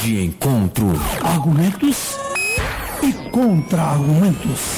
de encontro. Argumentos e contra-argumentos.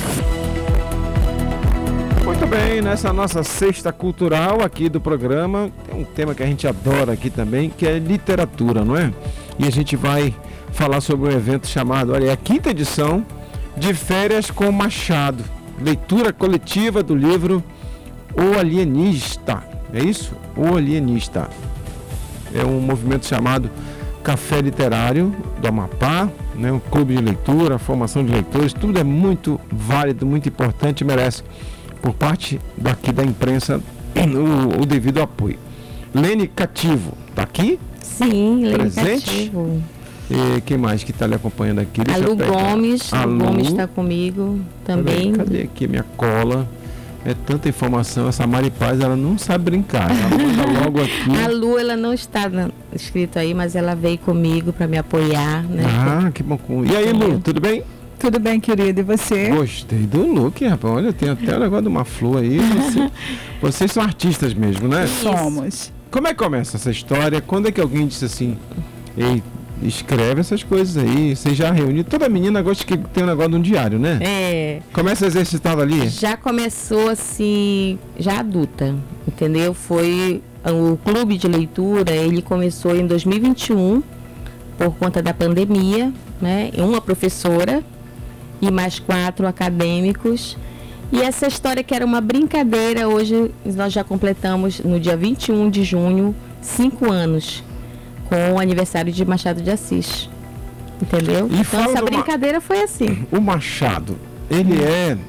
Muito bem, nessa nossa sexta cultural aqui do programa, tem um tema que a gente adora aqui também, que é literatura, não é? E a gente vai falar sobre um evento chamado, olha, é a 5ª edição de Férias com Machado. Leitura coletiva do livro O Alienista. É isso? O Alienista. É um movimento chamado Café Literário do Amapá, né? Um clube de leitura, formação de leitores, tudo é muito válido, muito importante e merece, por parte daqui da imprensa, o devido apoio. Lene Cativo, tá aqui? Sim, Lene presente? Cativo. E quem mais que está lhe acompanhando aqui? A Lu Gomes, a Lu Gomes está comigo também. Cadê aqui minha cola? É tanta informação, essa Mari Paz, ela não sabe brincar, ela manda logo aqui. A Lu, ela não está escrito aí, mas ela veio comigo para me apoiar, né? Ah, que bom. E aí, Lu, tudo bem? Tudo bem, querido, e você? Gostei do look, rapaz. Olha, tem até o negócio de uma flor aí. Vocês são artistas mesmo, né? Somos. Como é que começa essa história? Quando é que alguém disse assim, ei, escreve essas coisas aí? Você já reuniu? Toda menina gosta que tem um negócio de um diário, né? É. Começa a exercitar ali? Já começou assim, já adulta, entendeu? Foi o clube de leitura, ele começou em 2021, por conta da pandemia, né? Uma professora e mais 4 acadêmicos. E essa história que era uma brincadeira, hoje nós já completamos, no dia 21 de junho, 5 anos, com o aniversário de Machado de Assis. Entendeu? E então essa brincadeira foi assim. O Machado, ele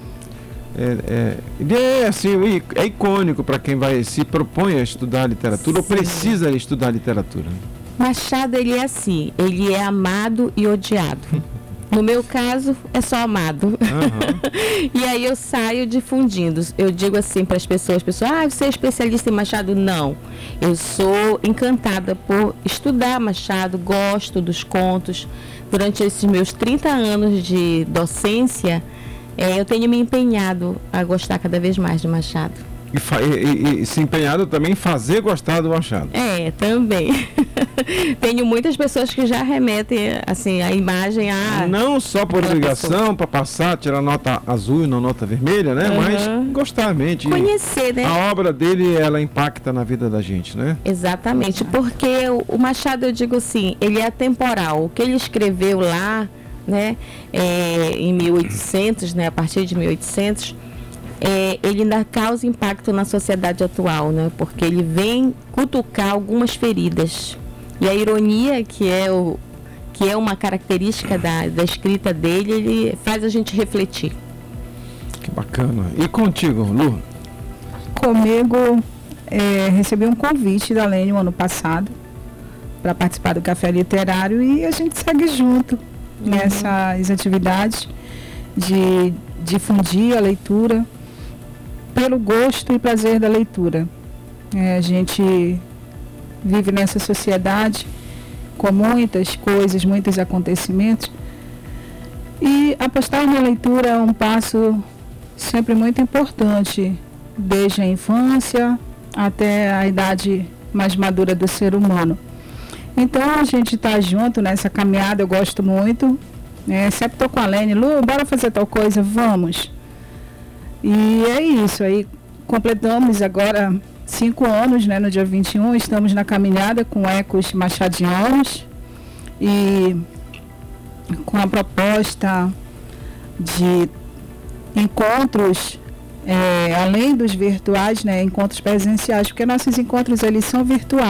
ele é assim, é icônico para quem vai se propõe a estudar literatura. Sim. Ou precisa estudar literatura. Machado, ele é assim, ele é amado e odiado. No meu caso, é só amado. Uhum. E aí eu saio difundindo. Eu digo assim para as pessoas, você é especialista em Machado? Não. Eu sou encantada por estudar Machado, gosto dos contos. Durante esses meus 30 anos de docência, eu tenho me empenhado a gostar cada vez mais de Machado. E se empenhado também em fazer gostar do Machado. Também. Tenho muitas pessoas que já remetem assim, a imagem a... Não só por obrigação, para passar, tirar nota azul e não nota vermelha, né? Uhum. Mas gostar mente. Conhecer, né? A obra dele, ela impacta na vida da gente, né? Exatamente, porque o Machado, eu digo assim, ele é atemporal. O que ele escreveu lá, né, em 1800, né, a partir de 1800... ele ainda causa impacto na sociedade atual, né? Porque ele vem cutucar algumas feridas. E a ironia, que é uma característica da escrita dele, ele faz a gente refletir. Que bacana. E contigo, Lu? Comigo, recebi um convite da Lene no ano passado para participar do Café Literário e a gente segue junto nessas atividades de difundir a leitura pelo gosto e prazer da leitura. A gente vive nessa sociedade com muitas coisas, muitos acontecimentos, e apostar na leitura é um passo sempre muito importante, desde a infância até a idade mais madura do ser humano. Então a gente está junto nessa caminhada, eu gosto muito, sempre estou com a Lene, Lu, bora fazer tal coisa, vamos. E é isso, aí completamos agora 5 anos, né, no dia 21, estamos na caminhada com ecos machadianos e com a proposta de encontros, além dos virtuais, né, encontros presenciais, porque nossos encontros eles são virtuais.